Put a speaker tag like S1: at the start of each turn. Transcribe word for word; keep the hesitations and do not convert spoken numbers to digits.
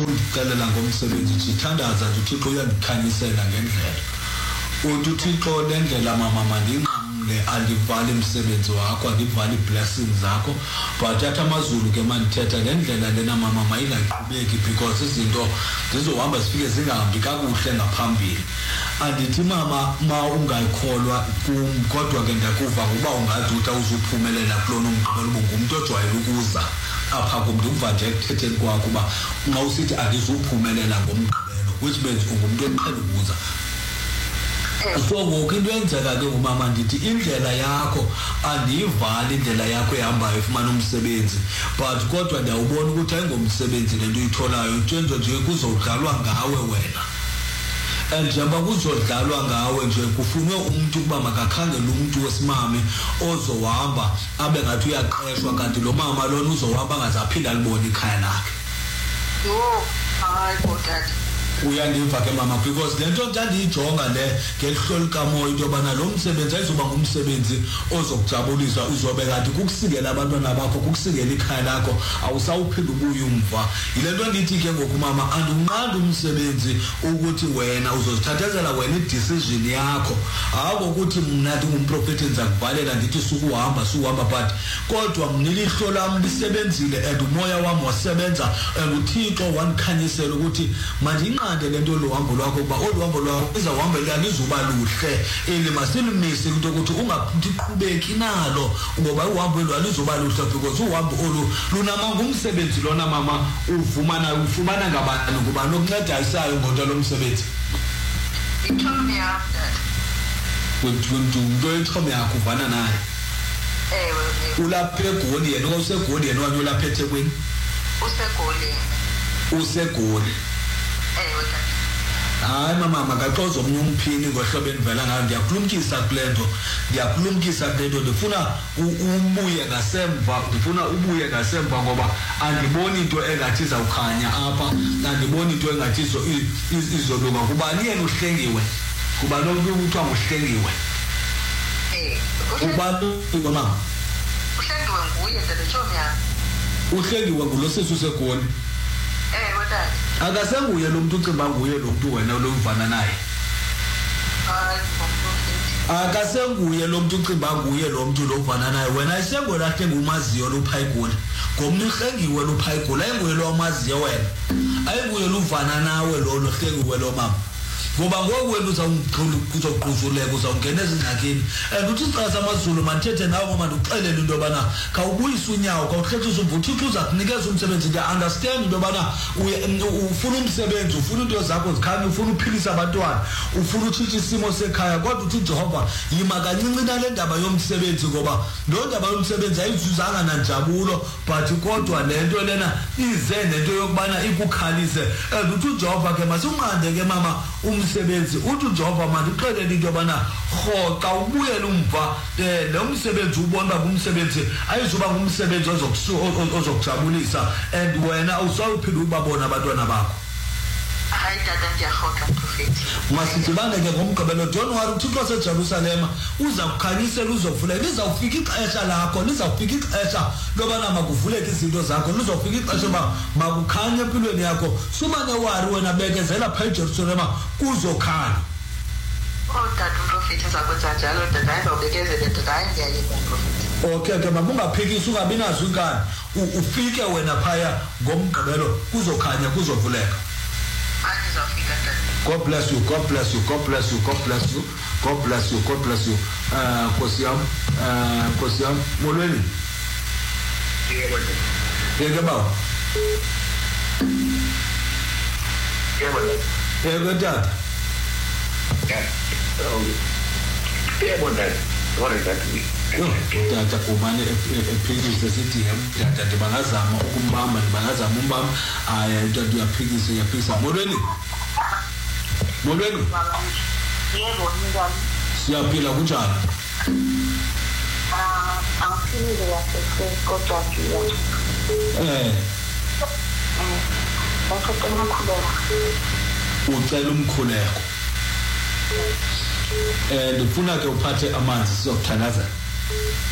S1: undicelela ngomsebenzi uthithandaza nje uThixo uyandikhanyisela ngendlela uthi uThixo lendlela mama mandinqamle andivale umsebenzi wakho andivale blessings zakho but athi amazulu ke mandithetha lendlela lena mama mayingaqhubeki because izinto zizohamba zifike zingahambi kakuhle ngaphambili andithi mama ma ungayikholwa kum kodwa ke ndakuva ngoba ungathi uthi uzuphumelela kulona umgqibelo ubungumuntu ojwayele ukuza apha kumntu uva nje ekuthetheni kwakho uba nxa usithi andizuphumelela ngomgqibelo which means ungumuntu oqhela ukuza so ngoku into yenzeka ke ngumama ndithi indlela yakho andiyivali indlela yakho ehambayo ifumana umsebenzi but kodwa ndiyawubona ukuthi ayingomsebenzi lento uyitholayo njenzo nje kuzodlalwa ngawe wena and njengoba kuzodlalwa ngawe nje kufunwe umuntu ukuba makakhangele umuntu wesimame ozohamba abe ngathi uyaqeshwa kanti lo mama lona uzohamba angazaphinda alibone ikhaya lakhe
S2: yo hayi kodwa
S1: uyandiva ke mama because lento ntandiyijonga le ngelihlolo kamoya into yobana lo msebenzi ayizoba ngumsebenzi ozokujabulisa uzobe kanti kukusikela abantwana bakho kukusikela ikhaya lakho awusawuphinde ubuye umva yilento ndithi ke ngoku mama andunqanda umsebenzi ukuthi wena uzozithathezela wena idecision yakho hawo ukuthi mna ndingumprofeti ndizakuvalela ndithi sukuhamba sukuhamba but kodwa mnilihlo lam lisebenzile and umoya wami wasebenza and uThixo wandikhanyisela ukuthi mandinqa lento lo hambo lwakho kuba oluhambo lwakho izawuhambela lizuba luhle eli masilimise into ukuthi ungaqhubeki nalo ngoba uhambo lwalizoba luhle because uhambo olu lunamanga umsebenzi lona mama uvumana ufumana ngabani kuba nokunceda isayo ngonto lomsebenzi
S2: ithome yakho
S1: kuntu into ithome yakho uvana naye
S2: ewe
S1: ulapha eGoli yena usegoli yena wanye ulapha eThekwini
S2: usegoli
S1: usegoli
S2: ewe
S1: hayi mama makaxoza omnye umphini ngohlobo enivela ngayo ndiyakhulumkisa kulento ndiyakhulumkisa kulento ndifuna ubuye ngasemva ndifuna ubuye ngasemva ngoba andiboni into engathi izawukhanya apha andiboni into engathi izo izolunga kuba niyena uhlengiwe kuba lonke kuthiwa nguhlengiwe
S2: eh
S1: kuba mama
S2: uhlengiwe nguye ndethomi yakho
S1: uhlengiwe ngulo sesu segoli
S2: eh wethatha
S1: akasenguye lo muntu ucimba nguye lo muntu wena lo uvana naye
S2: hayi
S1: akasenguye lo muntu ucimba nguye lo muntu lo uvana naye wena isengona hle ngumaziyo lo phayigoli ngomntu hlengiwe lo phayigoli ayinguye lo amaziyo wena ayinguye lo uvana nawe lo lo hlengiwe lo mama ngoba ngoku wena uzawuqhulu uzoqhuzuleka uzawungena ezingxakini and uthi xa samazulu mandithethe nawe mama ndixelele into yobana khawubuyisa unyawo khawuhlethisa umvuthi uthi uza kunikeza umsebenzi ndia understand into yobana ufuna umsebenzi ufuna into zakho zikhanye ufuna uphilisa abantwana ufuna utshintsha isimo sekhaya kodwa uthi Jehova yima kancinci nale ndaba yomsebenzi ngoba lo ndaba yomsebenzi ayizuzanga nanjabulo but kodwa lento lena ize nento yokubana ikukhalise and uthi Jehova ke masunqande ke mama umsebenzi uthi uJehova mandixelele into yobana rhoqa ubuyele umva lo msebenzi ubona kumsebenzi ayizuba ngumsebenzi ozokujabulisa and wena awusawuphinde ubabona abantwana bakho
S2: hayi tata ndiyarhoqa prophet
S1: masidibane ke ngomgqibelo don't worry uThixo seJerusalem uza kukhanyisela uzovula lizawufika ixesha lakho lizawufika ixesha lobana makuvuleke izinto zakho lizofika ixesha ba makukhanye empilweni yakho sumane wari wena bekezela pha eJerusalem kuzokhanya
S2: oh tata prophet uzakwenza njalo tata ayizawubekezela tata hayi ngiyayibona prophet
S1: okay ke makungaphikisi ungabi nazo inkani ufike wena phaya ngomgqibelo kuzokhanya kuzovuleka God bless you, God bless you, God bless you, God bless you, God bless you, God bless you. Uh, Kosiam, uh, Kosiam, Molweni. Yeke ba. Yeke dad.
S3: Yeah, what that? What is that?
S1: Yo, tata kumane ephikise sithi tata ndibangazama ukumbamba ndibangazama umbamba aya tata uyaphikise yaphikisa molweni molweni
S2: yebo ngiyami
S1: siyaphila kunjani
S2: ah aphilile yasekhaya kodwa nje
S1: eh
S2: eh ngicela ukukhuleka
S1: ucela umkhuleko eh ndifuna ke uphathe amanzi sizokuthandaza